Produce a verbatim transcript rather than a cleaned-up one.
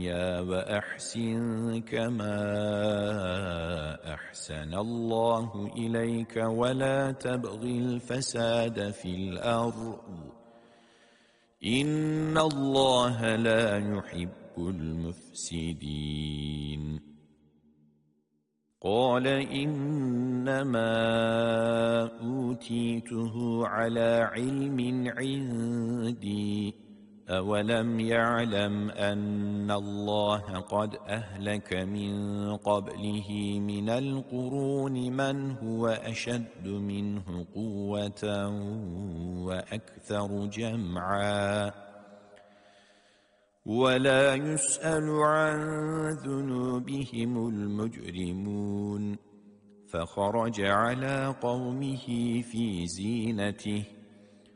الدنيا وأحسن كما أحسن الله إليك ولا تبغ الفساد في الأرض إن الله لا يحب المفسدين قال إنما أوتيته على علم عندي أولم يعلم أن الله قد أهلك من قبله من القرون من هو أشد منه قوة وأكثر جمعا ولا يسأل عن ذنوبهم المجرمون فخرج على قومه في زينته